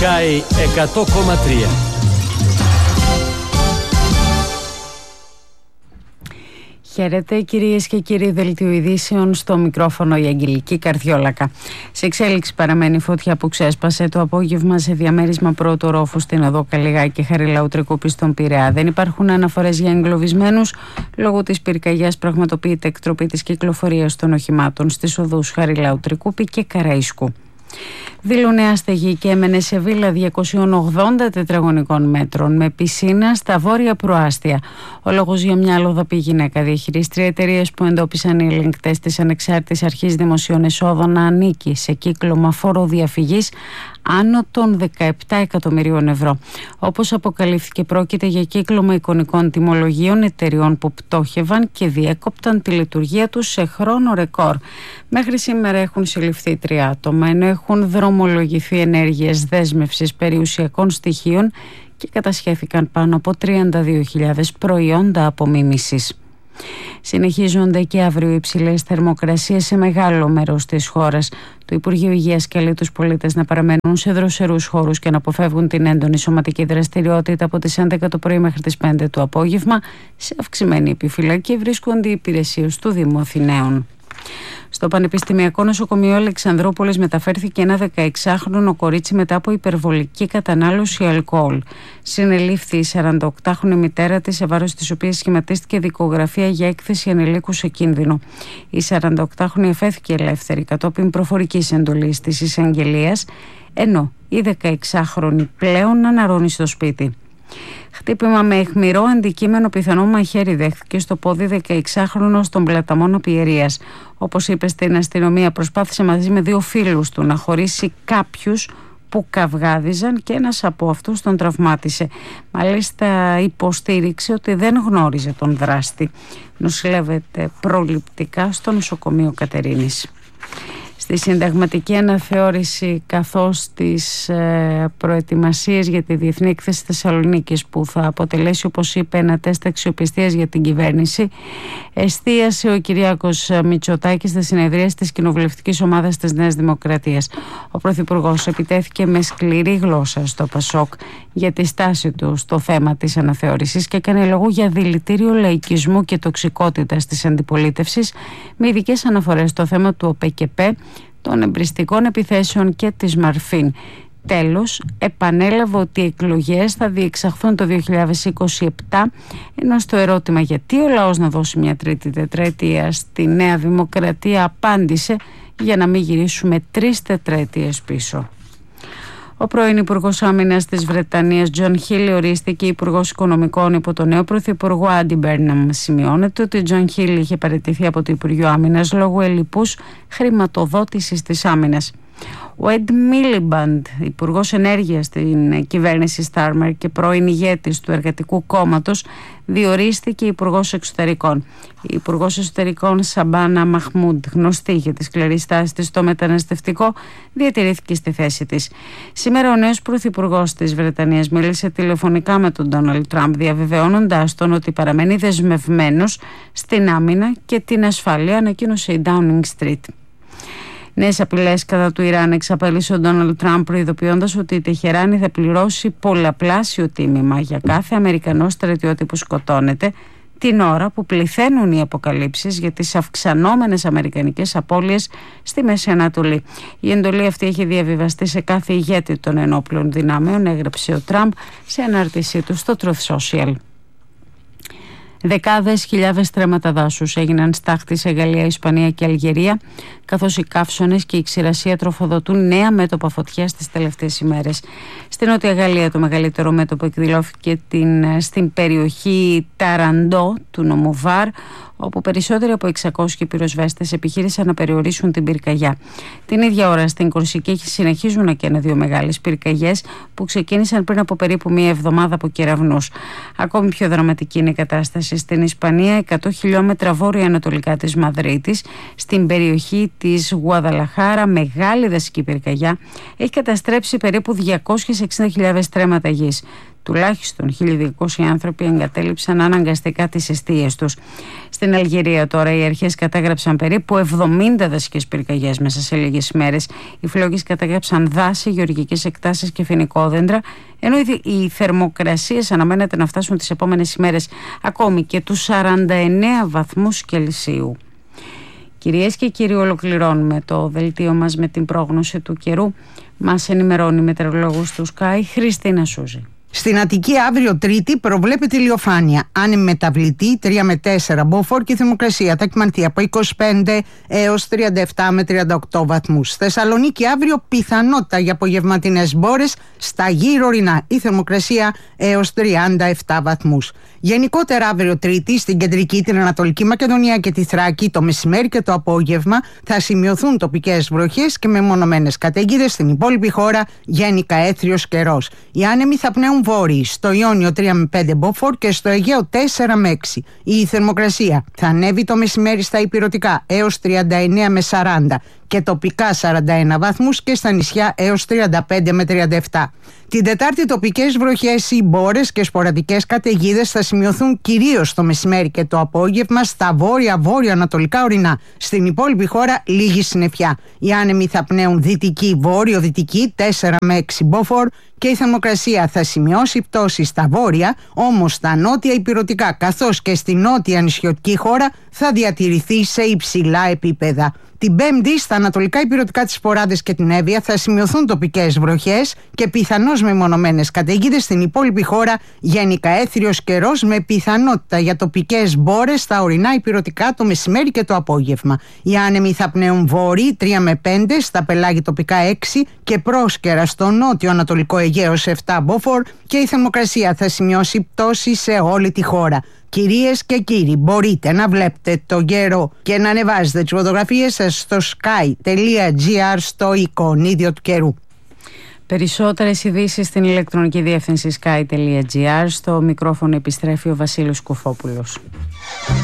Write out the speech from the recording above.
Sky 100,3. Χαίρετε κυρίες και κύριοι, δελτίο ειδήσεων, στο μικρόφωνο η Αγγελική Καρδιόλακα. Σε εξέλιξη παραμένει η φωτιά που ξέσπασε το απόγευμα σε διαμέρισμα πρώτου ρόφου στην οδό Καλλιγάκη Χαριλαού Τρικούπη στον Πειραιά. Δεν υπάρχουν αναφορές για εγκλωβισμένους. Λόγω της πυρκαγιάς πραγματοποιείται εκτροπή της κυκλοφορίας των οχημάτων στις οδούς Χαριλαού Τρικούπη και Καραϊσκού. Δήλωνε άστεγη και έμενε σε βίλα 280 τετραγωνικών μέτρων με πισίνα στα βόρεια προάστια. Ο λόγος για μια αλλοδαπή γυναίκα διαχειρίστρια εταιρείας που εντόπισαν οι ελεγκτές της Ανεξάρτητης Αρχής Δημοσίων Εσόδων να ανήκει σε κύκλωμα φοροδιαφυγής άνω των 17 εκατομμυρίων ευρώ. Όπως αποκαλύφθηκε, πρόκειται για κύκλωμα εικονικών τιμολογίων εταιριών που πτώχευαν και διέκοπταν τη λειτουργία τους σε χρόνο ρεκόρ. Μέχρι σήμερα έχουν συλληφθεί 3 άτομα, ενώ έχουν δρομολογηθεί ενέργειες δέσμευσης περιουσιακών στοιχείων και κατασχέθηκαν πάνω από 32.000 προϊόντα απομίμησης. Συνεχίζονται και αύριο υψηλές θερμοκρασίες σε μεγάλο μέρος της χώρας. Το Υπουργείο Υγείας καλεί τους πολίτες να παραμένουν σε δροσερούς χώρους και να αποφεύγουν την έντονη σωματική δραστηριότητα από τις 11 το πρωί μέχρι τις 5 το απόγευμα. Σε αυξημένη επιφυλακή βρίσκονται οι υπηρεσίες του Δήμου Αθηναίων. Στο Πανεπιστημιακό Νοσοκομείο Αλεξανδρούπολης μεταφέρθηκε ένα 16χρονο κορίτσι μετά από υπερβολική κατανάλωση αλκοόλ. Συνελήφθη η 48χρονη μητέρα της, σε βάρος της οποίας σχηματίστηκε δικογραφία για έκθεση ανηλίκου σε κίνδυνο. Η 48χρονη εφέθηκε ελεύθερη κατόπιν προφορικής εντολής της εισαγγελίας, ενώ η 16χρονη πλέον αναρρώνει στο σπίτι. Χτύπημα με αιχμηρό αντικείμενο πιθανό μαχαίρι δέχθηκε στο πόδι 16χρονο στον Πλαταμόνα Πιερίας. Όπως είπε στην αστυνομία, προσπάθησε μαζί με 2 φίλους του να χωρίσει κάποιους που καυγάδιζαν και ένας από αυτούς τον τραυμάτισε. Μάλιστα υποστήριξε ότι δεν γνώριζε τον δράστη. Νοσηλεύεται προληπτικά στο νοσοκομείο Κατερίνης. Στη συνταγματική αναθεώρηση καθώς τις προετοιμασίες για τη Διεθνή Έκθεση Θεσσαλονίκης, που θα αποτελέσει, όπως είπε, ένα τεστ αξιοπιστίας για την κυβέρνηση, εστίασε ο Κυριάκος Μητσοτάκης στη συνεδρία της κοινοβουλευτικής ομάδας της Νέας Δημοκρατίας. Ο Πρωθυπουργός επιτέθηκε με σκληρή γλώσσα στο ΠΑΣΟΚ για τη στάση του στο θέμα της αναθεώρησης και έκανε λόγο για δηλητήριο λαϊκισμού και τοξικότητας της αντιπολίτευσης, με ειδικές αναφορές στο θέμα του ΟΠΕΚΕΠΕ, των εμπριστικών επιθέσεων και της Μαρφίν. Τέλος, επανέλαβε ότι οι εκλογές θα διεξαχθούν το 2027, ενώ στο ερώτημα γιατί ο λαός να δώσει μια τρίτη τετραετία στη Νέα Δημοκρατία απάντησε για να μην γυρίσουμε 3 τετραετίες πίσω. Ο πρώην Υπουργός Άμυνας της Βρετανίας Τζον Χίλι ορίστηκε Υπουργός Οικονομικών υπό τον νέο Πρωθυπουργό Άντι Μπέρναμ. Σημειώνεται ότι ο Τζον Χίλι είχε παραιτηθεί από το Υπουργείο Άμυνας λόγω ελλειπούς χρηματοδότησης της άμυνας. Ο Εντ Μίλιμπαντ, Υπουργός Ενέργειας στην κυβέρνηση Στάρμερ και πρώην ηγέτης του Εργατικού Κόμματος, διορίστηκε Υπουργός Εξωτερικών. Η Υπουργός Εσωτερικών Σαμπάνα Μαχμούντ, γνωστή για τη σκληρή στάση της στο μεταναστευτικό, διατηρήθηκε στη θέση της. Σήμερα ο νέος Πρωθυπουργός της Βρετανίας μίλησε τηλεφωνικά με τον Ντόναλντ Τραμπ, διαβεβαιώνοντάς τον ότι παραμένει δεσμευμένος στην άμυνα και την ασφάλεια, ανακοίνωσε η Downing Street. Νέες απειλές κατά του Ιράν εξαπέλυσε ο Ντόναλντ Τραμπ, προειδοποιώντας ότι η Τεχεράνη θα πληρώσει πολλαπλάσιο τίμημα για κάθε Αμερικανό στρατιώτη που σκοτώνεται, την ώρα που πληθαίνουν οι αποκαλύψεις για τις αυξανόμενες αμερικανικές απώλειες στη Μέση Ανατολή. Η εντολή αυτή έχει διαβιβαστεί σε κάθε ηγέτη των ενόπλων δυνάμεων, έγραψε ο Τραμπ σε ανάρτησή του στο Truth Social. Δεκάδες χιλιάδες στρέμματα δάσους έγιναν στάχτη σε Γαλλία, Ισπανία και Αλγερία, καθώς οι καύσωνες και η ξηρασία τροφοδοτούν νέα μέτωπα φωτιάς τις τελευταίες ημέρες. Στην Νότια Γαλλία το μεγαλύτερο μέτωπο εκδηλώθηκε στην περιοχή Ταραντό του νομού Βάρ, όπου περισσότεροι από 600 πυροσβέστες επιχείρησαν να περιορίσουν την πυρκαγιά. Την ίδια ώρα στην Κορσική συνεχίζουν να καίνε 2 μεγάλες πυρκαγιές που ξεκίνησαν πριν από περίπου 1 εβδομάδα από κεραυνούς. Ακόμη πιο δραματική είναι η κατάσταση στην Ισπανία, 100 χιλιόμετρα βόρεια-ανατολικά της Μαδρίτης, στην περιοχή της Γουαδαλαχάρα. Μεγάλη δασική πυρκαγιά έχει καταστρέψει περίπου 260.000 στρέμματα γης. Τουλάχιστον 1.200 άνθρωποι εγκατέλειψαν αναγκαστικά τις εστίες τους. Στην Αλγερία τώρα οι αρχές κατέγραψαν περίπου 70 δασικές πυρκαγιές μέσα σε λίγες ημέρες. Οι φλόγες κατέγραψαν δάση, γεωργικές εκτάσεις και φοινικόδεντρα, ενώ οι θερμοκρασίες αναμένεται να φτάσουν τις επόμενες ημέρες ακόμη και τους 49 βαθμούς Κελσίου. Κυρίες και κύριοι, ολοκληρώνουμε το δελτίο μας με την πρόγνωση του καιρού. Μας ενημερώνει η μετεωρολόγος του Sky, Χριστίνα Σούζη. Στην Αττική αύριο Τρίτη προβλέπεται ηλιοφάνεια. Άνεμη μεταβλητή 3 με 4 μποφόρ και η θερμοκρασία θα κυμανθεί από 25 έως 37 με 38 βαθμούς. Θεσσαλονίκη αύριο πιθανότητα για απογευματινές μπόρες στα γύρω ορεινά. Η θερμοκρασία έως 37 βαθμούς. Γενικότερα αύριο Τρίτη στην κεντρική, την Ανατολική Μακεδονία και τη Θράκη το μεσημέρι και το απόγευμα θα σημειωθούν τοπικές βροχές και μεμονωμένες καταιγίδες. Στην υπόλοιπη χώρα γενικά έθριος καιρός. Οι άνεμοι θα πνέουν βόρειοι, στο Ιόνιο 3 με 5 μποφόρ και στο Αιγαίο 4 με 6. Η θερμοκρασία θα ανέβει το μεσημέρι στα ηπειρωτικά έως 39 με 40 και τοπικά 41 βαθμούς και στα νησιά έως 35 με 37. Την Τετάρτη τοπικές βροχές ή μπόρες και σποραδικές καταιγίδες θα σημειωθούν κυρίως το μεσημέρι και το απόγευμα στα βόρειο-ανατολικά ορεινά. Στην υπόλοιπη χώρα λίγη συννεφιά. Οι άνεμοι θα πνέουν βορείο-δυτική 4 με 6 μποφόρ και η θερμοκρασία θα σημειώσει πτώση στα βόρεια, όμως στα νότια ηπειρωτικά καθώς και στη νότια νησιωτική χώρα θα διατηρηθεί σε υψηλά επίπεδα. Την Πέμπτη στα ανατολικά ηπειρωτικά της Σποράδες και την Εύβοια θα σημειωθούν τοπικές βροχές και πιθανώς μεμονωμένες καταιγίδες. Στην υπόλοιπη χώρα γενικά έθριος καιρός με πιθανότητα για τοπικές μπόρες στα ορεινά ηπειρωτικά το μεσημέρι και το απόγευμα. Οι άνεμοι θα πνέουν βόρειοι 3 με 5, στα πελάγη τοπικά 6 και πρόσκαιρα στο νότιο ανατολικό Αιγαίο 7 μποφόρ και η θερμοκρασία θα σημειώσει πτώση σε όλη τη χώρα. Κυρίες και κύριοι, μπορείτε να βλέπετε το καιρό και να ανεβάζετε τις φωτογραφίες σας στο sky.gr στο εικονίδιο του καιρού. Περισσότερες ειδήσεις στην ηλεκτρονική διεύθυνση sky.gr. Στο μικρόφωνο επιστρέφει ο Βασίλης Κουφόπουλος.